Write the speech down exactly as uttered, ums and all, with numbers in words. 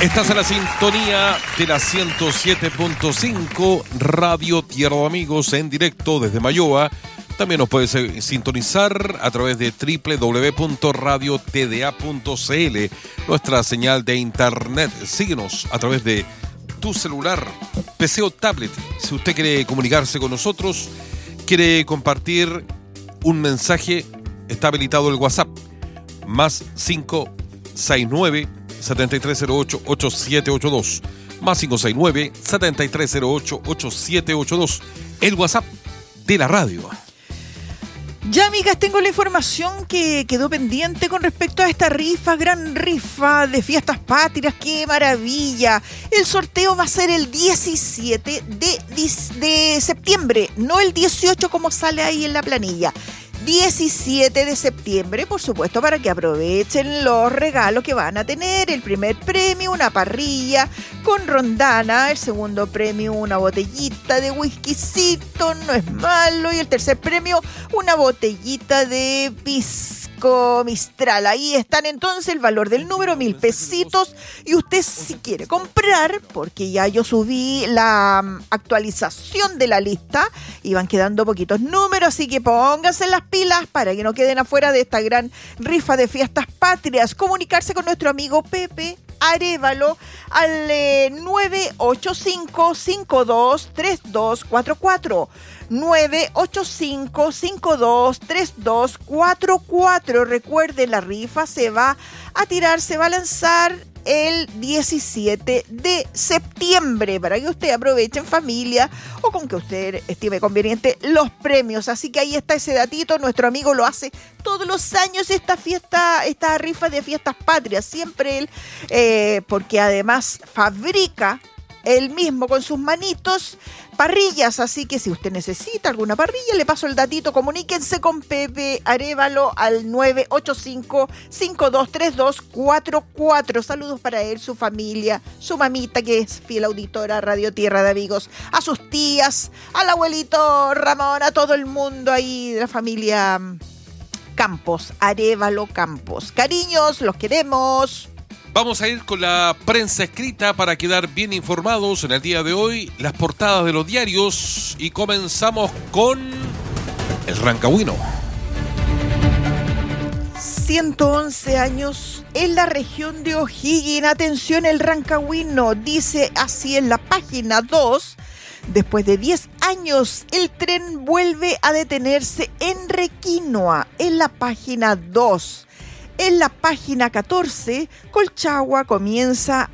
Estás en la sintonía de la ciento siete punto cinco Radio Tierra de Amigos en directo desde Mayoa. También nos puedes sintonizar a través de doble u doble u doble u punto radio t d a punto c l, nuestra señal de internet. Síguenos a través de tu celular, P C o tablet. Si usted quiere comunicarse con nosotros, quiere compartir un mensaje, está habilitado el WhatsApp, más cinco seis nueve, siete tres cero ocho, ocho siete ocho dos, más cinco seis nueve, siete tres cero ocho, ocho siete ocho dos, el WhatsApp de la radio. Ya, amigas, tengo la información que quedó pendiente con respecto a esta rifa, gran rifa de Fiestas Patrias. ¡Qué maravilla! El sorteo va a ser el diecisiete de septiembre, no el dieciocho como sale ahí en la planilla. diecisiete de septiembre, por supuesto, para que aprovechen los regalos que van a tener. El primer premio, una parrilla con rondana. El segundo premio, una botellita de whiskycito, no es malo. Y el tercer premio, una botellita de pisco Mistral. Ahí están entonces el valor del número, mil pesitos. Y usted, si quiere comprar, porque ya yo subí la actualización de la lista y van quedando poquitos números, así que pónganse las pilas para que no queden afuera de esta gran rifa de Fiestas Patrias. Comunicarse con nuestro amigo Pepe Arévalo al eh, nueve ocho cinco, cinco dos tres dos cuatro cuatro. nueve ocho cinco, cinco dos tres dos cuatro cuatro. Recuerde, la rifa se va a tirar, se va a lanzar el diecisiete de septiembre, para que usted aproveche en familia o con que usted estime conveniente los premios. Así que ahí está ese datito. Nuestro amigo lo hace todos los años, esta fiesta, esta rifa de Fiestas Patrias, siempre él, eh, porque además fabrica él mismo con sus manitos parrillas, así que si usted necesita alguna parrilla, le paso el datito, comuníquense con Pepe Arévalo al nueve ocho cinco, cinco dos tres dos cuatro cuatro. Saludos para él, su familia, su mamita que es fiel auditora a Radio Tierra de Amigos, a sus tías, al abuelito Ramón, a todo el mundo ahí de la familia Campos, Arévalo Campos. Cariños, los queremos. Vamos a ir con la prensa escrita para quedar bien informados en el día de hoy, las portadas de los diarios, y comenzamos con el Rancagüino. ciento once años en la región de O'Higgins. Atención, el Rancagüino dice así en la página dos. Después de diez años, el tren vuelve a detenerse en Requinoa, en la página dos. En la página catorce, Colchagua comienza